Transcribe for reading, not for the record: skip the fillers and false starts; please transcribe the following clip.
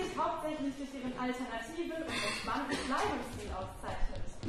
sich hauptsächlich durch deren alternativen und entspannten Kleidungsstil auszeichnet.